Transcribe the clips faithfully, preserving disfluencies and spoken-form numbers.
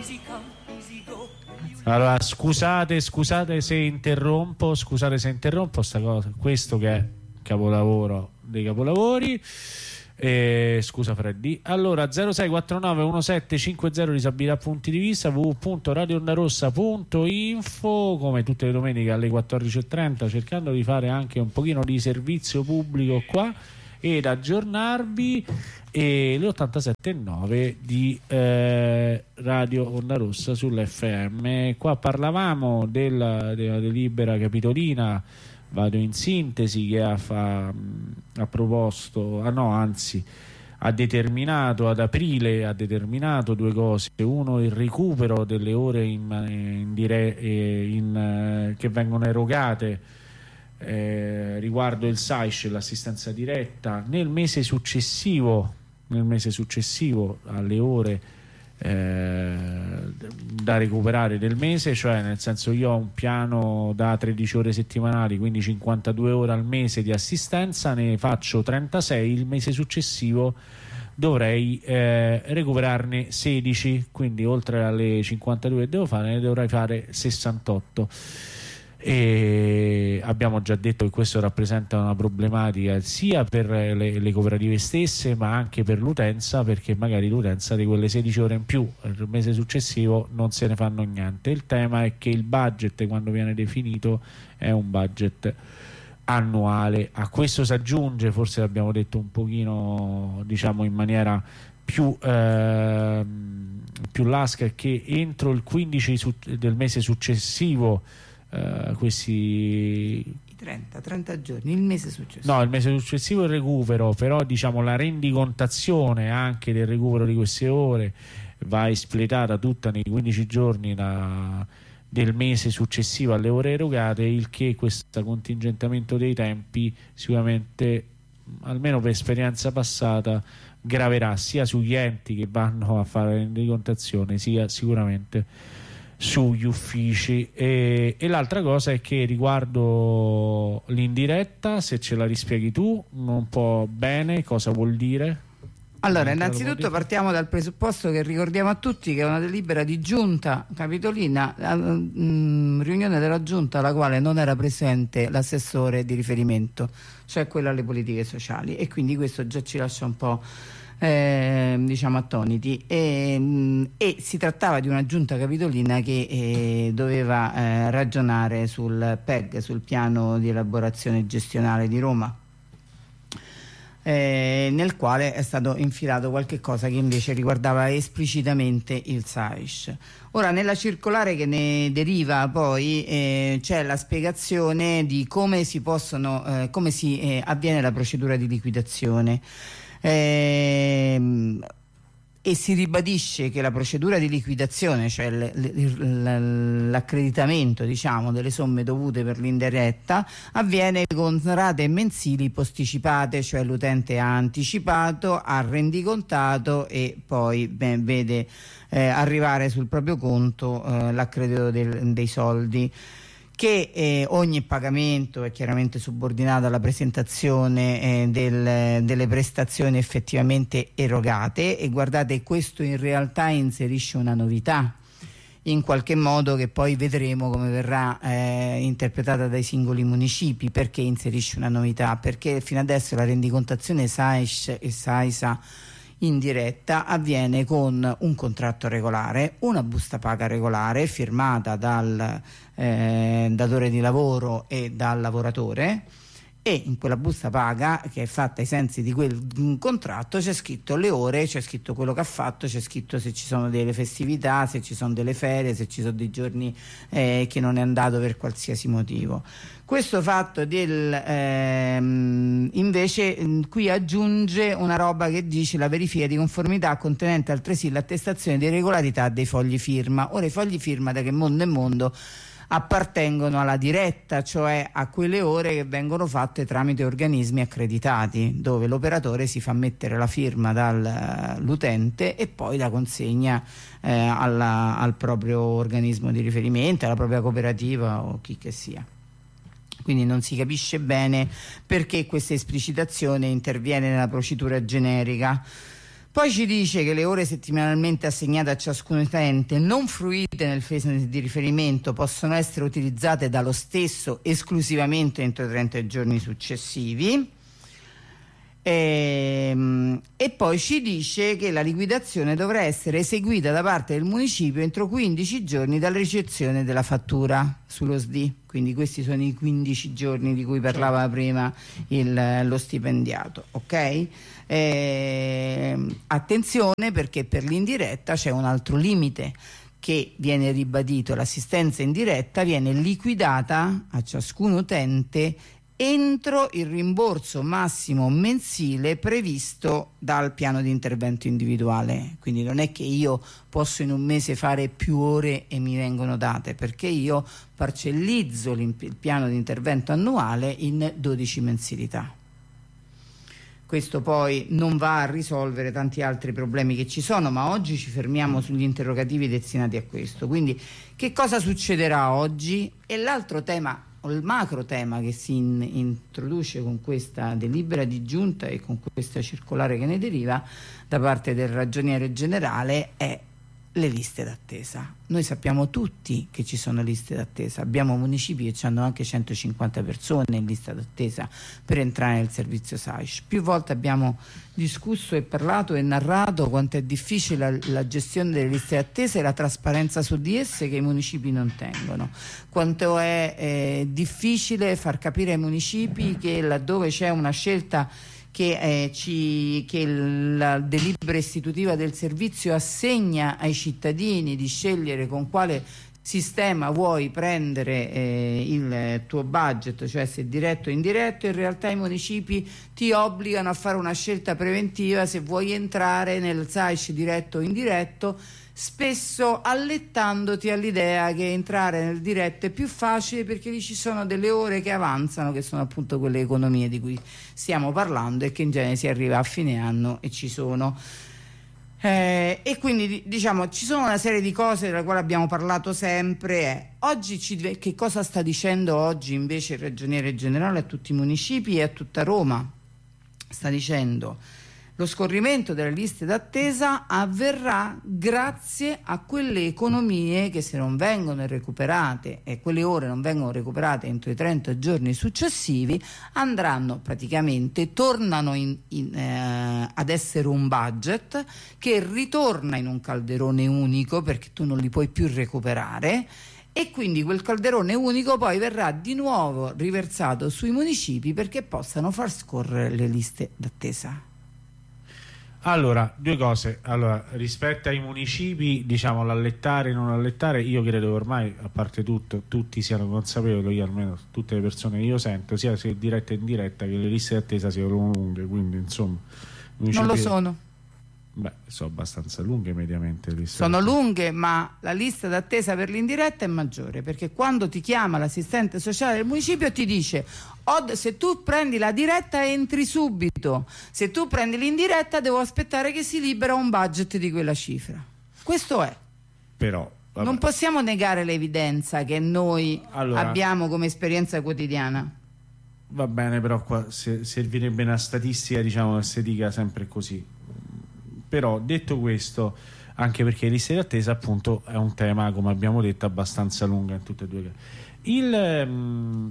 Allora, scusate, scusate se interrompo, scusate se interrompo sta cosa, questo che è capolavoro dei capolavori. Eh, scusa Freddy. Allora zero sei quattro nove uno sette cinque zero disabilità punti di vista, w w w punto radio onda rossa punto info, come tutte le domeniche alle quattordici e trenta, cercando di fare anche un pochino di servizio pubblico qua ed aggiornarvi, e l'ottantasette virgola nove di eh, Radio Onda Rossa sull'F M. Qua parlavamo della, della delibera capitolina, vado in sintesi, che ha, fa, ha proposto, ah no, anzi ha determinato ad aprile ha determinato due cose: uno, il recupero delle ore in, in dire, in, che vengono erogate Eh, riguardo il S A I S, l'assistenza diretta, nel mese successivo nel mese successivo alle ore eh, da recuperare del mese, cioè nel senso, io ho un piano da tredici ore settimanali, quindi cinquantadue ore al mese di assistenza, ne faccio trentasei, il mese successivo dovrei eh, recuperarne sedici, quindi oltre alle cinquantadue che devo fare ne dovrei fare sessantotto. E abbiamo già detto che questo rappresenta una problematica sia per le, le cooperative stesse, ma anche per l'utenza, perché magari l'utenza di quelle sedici ore in più il mese successivo non se ne fanno niente. Il tema è che il budget, quando viene definito, è un budget annuale. A questo si aggiunge, forse l'abbiamo detto un pochino, diciamo in maniera più eh, più lasca, che entro il quindici del mese successivo Uh, questi trenta, trenta giorni, il mese successivo. No, il mese successivo il recupero, però diciamo la rendicontazione anche del recupero di queste ore va espletata tutta nei quindici giorni da, del mese successivo alle ore erogate, il che questo contingentamento dei tempi sicuramente, almeno per esperienza passata, graverà sia sugli enti che vanno a fare la rendicontazione, sia sicuramente sugli uffici. E, e l'altra cosa è che riguardo l'indiretta, se ce la rispieghi tu un po' bene, cosa vuol dire? Allora, innanzitutto partiamo dal presupposto che ricordiamo a tutti che è una delibera di giunta capitolina, mh, riunione della giunta alla quale non era presente l'assessore di riferimento, cioè quello alle politiche sociali, e quindi questo già ci lascia un po' Eh, diciamo attoniti, e, mh, e si trattava di una giunta capitolina che eh, doveva eh, ragionare sul P E G, sul piano di elaborazione gestionale di Roma, eh, nel quale è stato infilato qualche cosa che invece riguardava esplicitamente il S A I S. Ora, nella circolare che ne deriva poi eh, c'è la spiegazione di come si possono eh, come si eh, avviene la procedura di liquidazione. Ehm, e si ribadisce che la procedura di liquidazione, cioè l'accreditamento, diciamo, delle somme dovute per l'indiretta, avviene con rate mensili posticipate, cioè l'utente ha anticipato, ha rendicontato e poi beh, vede eh, arrivare sul proprio conto eh, l'accredito del, dei soldi, che eh, ogni pagamento è chiaramente subordinato alla presentazione eh, del, delle prestazioni effettivamente erogate. E guardate, questo in realtà inserisce una novità in qualche modo, che poi vedremo come verrà eh, interpretata dai singoli municipi. Perché inserisce una novità? Perché fino adesso la rendicontazione S A I S e S A I S A in diretta avviene con un contratto regolare, una busta paga regolare firmata dal eh, datore di lavoro e dal lavoratore, e in quella busta paga, che è fatta ai sensi di quel contratto, c'è scritto le ore, c'è scritto quello che ha fatto, c'è scritto se ci sono delle festività, se ci sono delle ferie, se ci sono dei giorni eh, che non è andato per qualsiasi motivo. Questo fatto del ehm, invece qui aggiunge una roba che dice: la verifica di conformità contenente altresì l'attestazione di regolarità dei fogli firma. Ora, i fogli firma da che mondo è mondo appartengono alla diretta, cioè a quelle ore che vengono fatte tramite organismi accreditati, dove l'operatore si fa mettere la firma dall'utente e poi la consegna eh, alla, al proprio organismo di riferimento, alla propria cooperativa o chi che sia. Quindi non si capisce bene perché questa esplicitazione interviene nella procedura generica. Poi ci dice che le ore settimanalmente assegnate a ciascun utente non fruite nel phase di riferimento possono essere utilizzate dallo stesso esclusivamente entro i trenta giorni successivi. E, e poi ci dice che la liquidazione dovrà essere eseguita da parte del municipio entro quindici giorni dalla ricezione della fattura sullo S D I. Quindi questi sono i quindici giorni di cui parlava certo. prima il, lo stipendiato, ok? E, attenzione, perché per l'indiretta c'è un altro limite che viene ribadito: l'assistenza indiretta viene liquidata a ciascun utente entro il rimborso massimo mensile previsto dal piano di intervento individuale. Quindi non è che io posso in un mese fare più ore e mi vengono date, perché io parcellizzo il piano di intervento annuale in dodici mensilità. Questo poi non va a risolvere tanti altri problemi che ci sono, ma oggi ci fermiamo sugli interrogativi destinati a questo. Quindi che cosa succederà oggi? E l'altro tema, il macro tema che si in, introduce con questa delibera di giunta e con questa circolare che ne deriva da parte del ragioniere generale è le liste d'attesa. Noi sappiamo tutti che ci sono liste d'attesa, abbiamo municipi che hanno anche centocinquanta persone in lista d'attesa per entrare nel servizio S A I S. Più volte abbiamo discusso e parlato e narrato quanto è difficile la, la gestione delle liste d'attesa e la trasparenza su di esse che i municipi non tengono, quanto è eh, difficile far capire ai municipi che laddove c'è una scelta che, eh, ci, che la delibera istitutiva del servizio assegna ai cittadini di scegliere con quale sistema vuoi prendere eh, il tuo budget, cioè se diretto o indiretto, in realtà i municipi ti obbligano a fare una scelta preventiva se vuoi entrare nel S A I S diretto o indiretto, spesso allettandoti all'idea che entrare nel diretto è più facile perché lì ci sono delle ore che avanzano, che sono appunto quelle economie di cui stiamo parlando e che in genere si arriva a fine anno e ci sono. Eh, e quindi diciamo ci sono una serie di cose delle quali abbiamo parlato sempre. Eh. Oggi ci, che cosa sta dicendo oggi invece il ragioniere generale a tutti i municipi e a tutta Roma? Sta dicendo: lo scorrimento delle liste d'attesa avverrà grazie a quelle economie che, se non vengono recuperate e quelle ore non vengono recuperate entro i trenta giorni successivi, andranno praticamente, tornano in, in, eh, ad essere un budget che ritorna in un calderone unico, perché tu non li puoi più recuperare, e quindi quel calderone unico poi verrà di nuovo riversato sui municipi perché possano far scorrere le liste d'attesa. Allora, due cose. Allora, rispetto ai municipi, diciamo l'allettare e non allettare, io credo che ormai, a parte tutto, tutti siano consapevoli, io almeno tutte le persone che io sento, sia se diretta e indiretta, che le liste d'attesa siano lunghe, quindi insomma non lo sono. Beh, sono abbastanza lunghe mediamente le liste sono d'attesa. lunghe, ma la lista d'attesa per l'indiretta è maggiore, perché quando ti chiama l'assistente sociale del municipio ti dice: oh, se tu prendi la diretta entri subito, se tu prendi l'indiretta devo aspettare che si libera un budget di quella cifra. Questo è. Però vabbè, non possiamo negare l'evidenza che noi allora, abbiamo come esperienza quotidiana. Va bene, però qua se, servirebbe una statistica, diciamo, che si dica sempre così. Però detto questo, anche perché le liste d'attesa appunto è un tema, come abbiamo detto, abbastanza lungo in tutte e due. Il, um,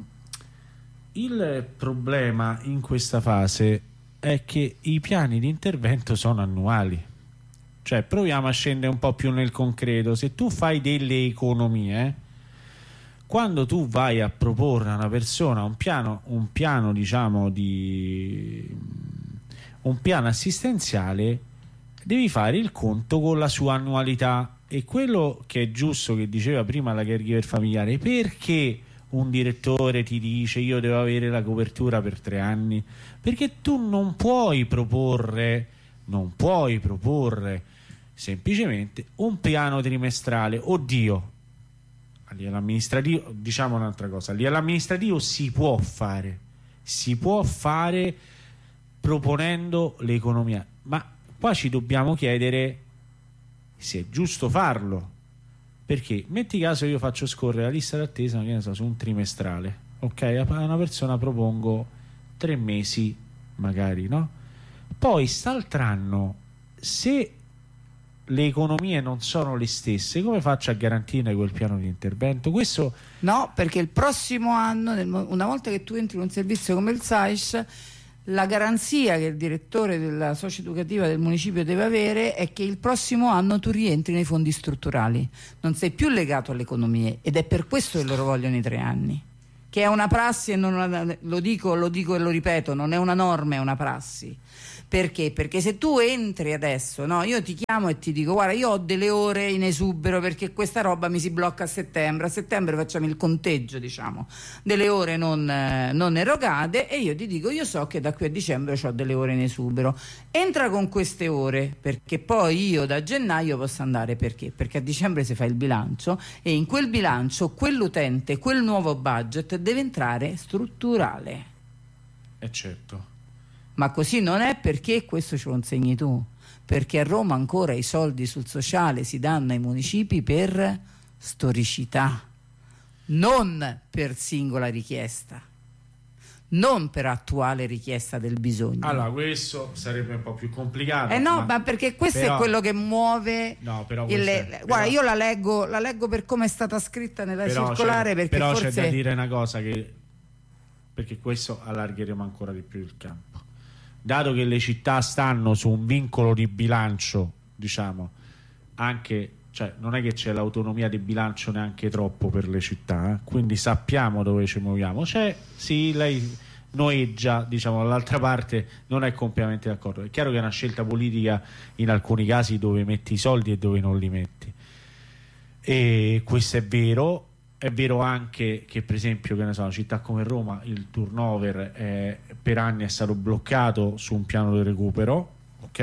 il problema in questa fase è che i piani di intervento sono annuali. Cioè, proviamo a scendere un po' più nel concreto. Se tu fai delle economie, quando tu vai a proporre a una persona un piano, un piano diciamo di un piano assistenziale, devi fare il conto con la sua annualità. E quello che è giusto, che diceva prima la caregiver familiare, perché un direttore ti dice io devo avere la copertura per tre anni? Perché tu non puoi proporre non puoi proporre semplicemente un piano trimestrale. Oddio, a livello amministrativo, diciamo un'altra cosa, a livello amministrativo si può fare si può fare proponendo l'economia, ma qua ci dobbiamo chiedere se è giusto farlo, perché metti caso io faccio scorrere la lista d'attesa, che ne so, su un trimestrale, ok, a una persona propongo tre mesi magari, no? Poi st'altro anno se le economie non sono le stesse, come faccio a garantire quel piano di intervento? Questo no, perché il prossimo anno, una volta che tu entri in un servizio come il S A I S, la garanzia che il direttore della socio-educativa del municipio deve avere è che il prossimo anno tu rientri nei fondi strutturali, non sei più legato alle economie, ed è per questo che loro vogliono i tre anni, che è una prassi, e non una, lo dico, lo dico e lo ripeto, non è una norma, è una prassi. Perché? Perché se tu entri adesso, no, io ti chiamo e ti dico guarda, io ho delle ore in esubero perché questa roba mi si blocca a settembre, a settembre facciamo il conteggio, diciamo, delle ore non, eh, non erogate, e io ti dico io so che da qui a dicembre ho delle ore in esubero, entra con queste ore perché poi io da gennaio posso andare. Perché? Perché a dicembre si fa il bilancio e in quel bilancio quell'utente, quel nuovo budget deve entrare strutturale. Eh certo. Ma così non è, perché questo ce lo insegni tu, perché a Roma ancora i soldi sul sociale si danno ai municipi per storicità, non per singola richiesta, non per attuale richiesta del bisogno. Allora questo sarebbe un po' più complicato. Eh no, ma, ma perché questo però, è quello che muove. No, però il, è, guarda, però, io la leggo, la leggo per come è stata scritta nella però circolare, c'è, perché però forse c'è da dire una cosa, che perché questo allargheremo ancora di più il campo. Dato che le città stanno su un vincolo di bilancio, diciamo, anche, cioè non è che c'è l'autonomia di bilancio neanche troppo per le città, eh? Quindi sappiamo dove ci muoviamo. C'è, sì, lei noeggia, diciamo, dall'altra parte non è completamente d'accordo. È chiaro che è una scelta politica in alcuni casi dove metti i soldi e dove non li metti. E questo è vero. È vero anche che, per esempio, che ne so, una città come Roma il turnover è, per anni è stato bloccato su un piano di recupero, ok?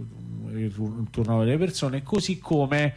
Il turnover delle persone, così come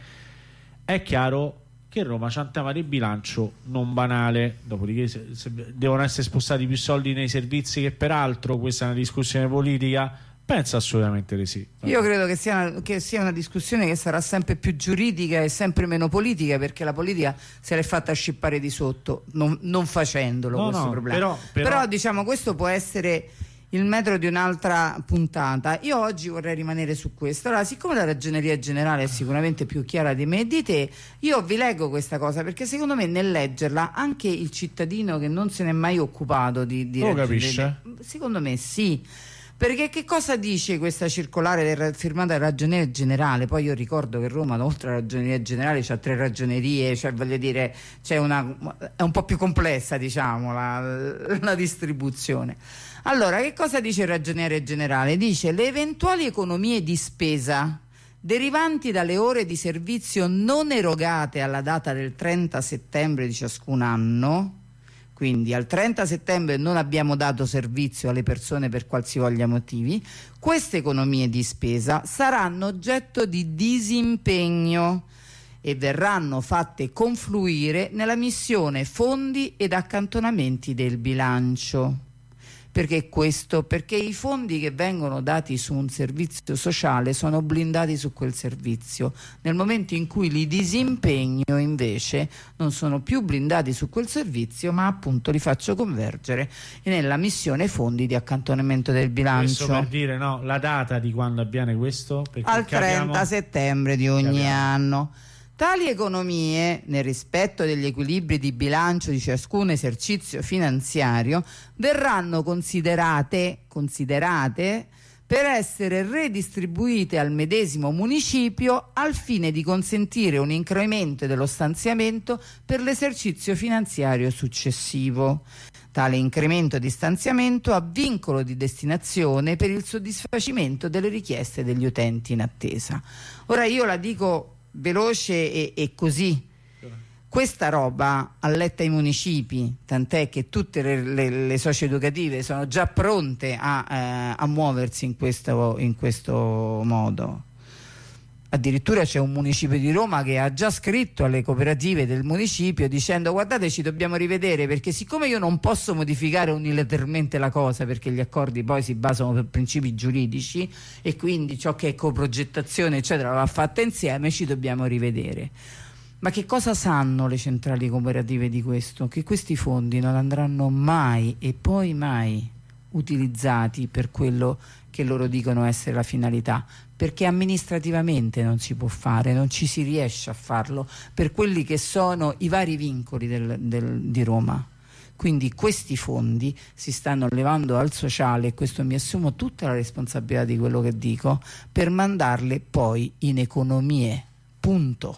è chiaro che Roma c'ha un tema di bilancio non banale. Dopodiché se, se devono essere spostati più soldi nei servizi, che peraltro questa è una discussione politica. Penso assolutamente di sì. Io credo che sia, una, che sia una discussione che sarà sempre più giuridica e sempre meno politica, perché la politica se l'è fatta scippare di sotto, non, non facendolo, no, questo no, problema. Però, però... però diciamo questo può essere il metro di un'altra puntata. Io oggi vorrei rimanere su questo. Allora, siccome la Ragioneria Generale è sicuramente più chiara di me e di te, io vi leggo questa cosa, perché secondo me nel leggerla anche il cittadino che non se n'è mai occupato di, di lo capisce? Secondo me sì. Perché che cosa dice questa circolare del, firmata dalla Ragioneria Generale? Poi io ricordo che Roma, oltre alla Ragioneria Generale, c'ha tre ragionerie, cioè voglio dire, c'è una, è un po' più complessa, diciamo, la, la distribuzione. Allora, che cosa dice il Ragioneria Generale? Dice: le eventuali economie di spesa derivanti dalle ore di servizio non erogate alla data del trenta settembre di ciascun anno. Quindi al trenta settembre non abbiamo dato servizio alle persone per qualsivoglia motivi, queste economie di spesa saranno oggetto di disimpegno e verranno fatte confluire nella missione fondi ed accantonamenti del bilancio. Perché questo? Perché i fondi che vengono dati su un servizio sociale sono blindati su quel servizio. Nel momento in cui li disimpegno, invece, non sono più blindati su quel servizio, ma appunto li faccio convergere nella missione fondi di accantonamento del bilancio. Questo per dire, no, la data di quando avviene questo? Perché al trenta capiamo... settembre di ogni anno. Tali economie, nel rispetto degli equilibri di bilancio di ciascun esercizio finanziario, verranno considerate, considerate per essere redistribuite al medesimo municipio al fine di consentire un incremento dello stanziamento per l'esercizio finanziario successivo. Tale incremento di stanziamento ha vincolo di destinazione per il soddisfacimento delle richieste degli utenti in attesa. Ora io la dico veloce e, e così, questa roba alletta ai municipi, tant'è che tutte le, le, le socio-educative sono già pronte a, eh, a muoversi in questo, in questo modo. Addirittura c'è un municipio di Roma che ha già scritto alle cooperative del municipio dicendo: guardate, ci dobbiamo rivedere, perché siccome io non posso modificare unilateralmente la cosa, perché gli accordi poi si basano per principi giuridici e quindi ciò che è coprogettazione eccetera va fatta insieme, ci dobbiamo rivedere. Ma che cosa sanno le centrali cooperative di questo? Che questi fondi non andranno mai e poi mai utilizzati per quello che loro dicono essere la finalità, perché amministrativamente non si può fare, non ci si riesce a farlo per quelli che sono i vari vincoli del, del, di Roma. Quindi questi fondi si stanno levando al sociale, e questo mi assumo tutta la responsabilità di quello che dico, per mandarle poi in economie, punto.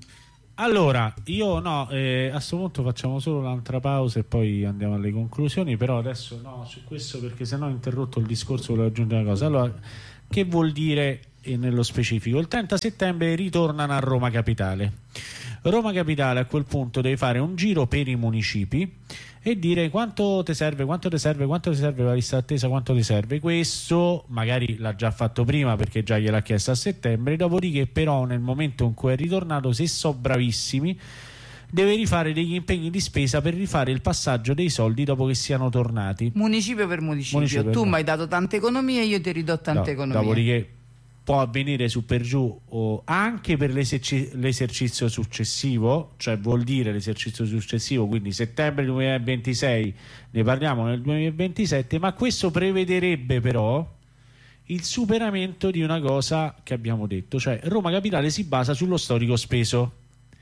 Allora, io no, eh, a questo punto facciamo solo un'altra pausa e poi andiamo alle conclusioni, però adesso no, su questo, perché sennò ho interrotto il discorso, volevo aggiungere una cosa. Allora, che vuol dire eh, nello specifico? Il trenta settembre ritornano a Roma Capitale. Roma Capitale a quel punto deve fare un giro per i municipi e dire quanto ti serve, quanto ti serve, quanto ti serve la lista d'attesa, quanto ti serve questo. Magari l'ha già fatto prima perché già gliel'ha chiesto a settembre, dopodiché però nel momento in cui è ritornato, se so bravissimi, deve rifare degli impegni di spesa per rifare il passaggio dei soldi dopo che siano tornati. Municipio per municipio, municipio tu per... mi hai dato tante economie, io ti ridò tante no, economie. Dopodiché può avvenire su per giù o anche per l'esercizio successivo, cioè vuol dire l'esercizio successivo, quindi settembre duemilaventisei, ne parliamo nel duemilaventisette, ma questo prevederebbe però il superamento di una cosa che abbiamo detto, cioè Roma Capitale si basa sullo storico speso,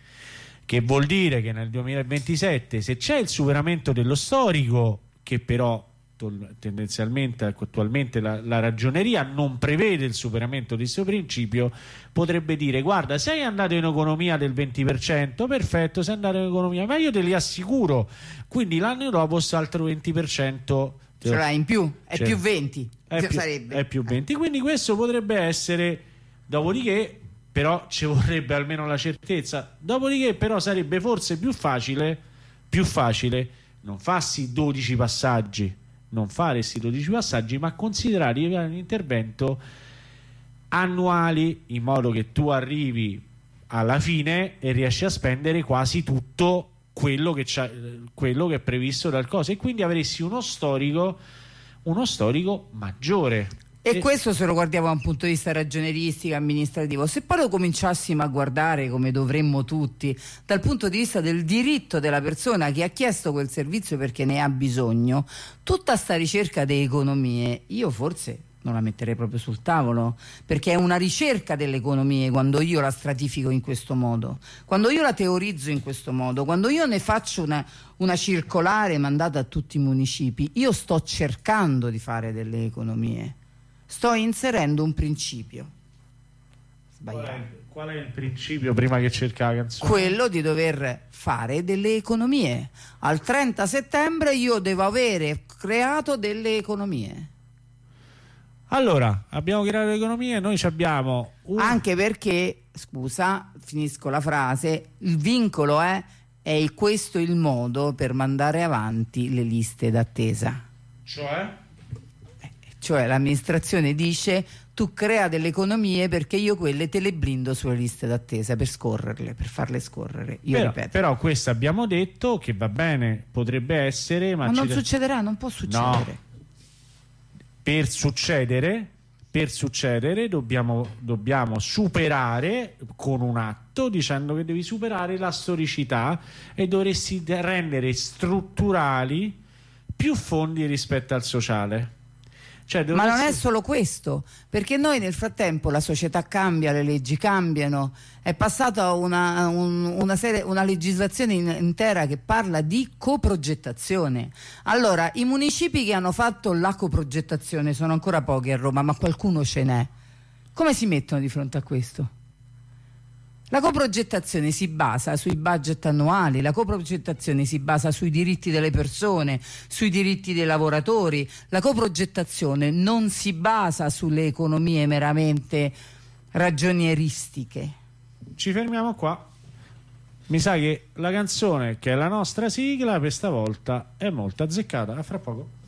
che vuol dire che nel duemilaventisette, se c'è il superamento dello storico, che però tendenzialmente attualmente la, la ragioneria non prevede il superamento di questo principio, potrebbe dire guarda, sei andato in economia del venti per cento, perfetto, sei andato in economia, ma io te li assicuro, quindi l'anno dopo questo altro venti per cento ce l'hai in più, è cioè, più venti, è più, sarebbe. È più venti, quindi questo potrebbe essere, dopodiché però ci vorrebbe almeno la certezza, dopodiché però sarebbe forse più facile più facile non farsi dodici passaggi, non fare questi dodici passaggi, ma considerare un intervento annuali, in modo che tu arrivi alla fine e riesci a spendere quasi tutto quello che, quello che è previsto dal coso, e quindi avresti uno storico uno storico maggiore. E, e questo se lo guardiamo da un punto di vista ragionieristico, amministrativo. Se poi lo cominciassimo a guardare, come dovremmo tutti, dal punto di vista del diritto della persona che ha chiesto quel servizio perché ne ha bisogno, tutta sta ricerca delle economie io forse non la metterei proprio sul tavolo, perché è una ricerca delle economie quando io la stratifico in questo modo, quando io la teorizzo in questo modo, quando io ne faccio una, una circolare mandata a tutti i municipi. Io sto cercando di fare delle economie, sto inserendo un principio sbagliato. Qual è, qual è il principio prima che cerca la canzone? Quello di dover fare delle economie. Al trenta settembre io devo avere creato delle economie. Allora, abbiamo creato le economie, noi ci abbiamo un... anche perché, scusa, finisco la frase, il vincolo è è il, questo il modo per mandare avanti le liste d'attesa. Cioè? Cioè l'amministrazione dice tu crea delle economie perché io quelle te le blindo sulle liste d'attesa per scorrerle, per farle scorrere. Io però, ripeto. Però questo abbiamo detto che va bene, potrebbe essere, ma, ma non ci... succederà, non può succedere. No. Per succedere, per succedere dobbiamo, dobbiamo superare con un atto, dicendo che devi superare la storicità e dovresti rendere strutturali più fondi rispetto al sociale. Cioè, dovresti... Ma non è solo questo, perché noi nel frattempo la società cambia, le leggi cambiano, è passata una, un, una, serie, una legislazione in, intera che parla di coprogettazione. Allora, i municipi che hanno fatto la coprogettazione sono ancora pochi a Roma, ma qualcuno ce n'è. Come si mettono di fronte a questo? La coprogettazione si basa sui budget annuali, la coprogettazione si basa sui diritti delle persone, sui diritti dei lavoratori. La coprogettazione non si basa sulle economie meramente ragionieristiche. Ci fermiamo qua. Mi sa che la canzone, che è la nostra sigla, per stavolta è molto azzeccata. A fra poco.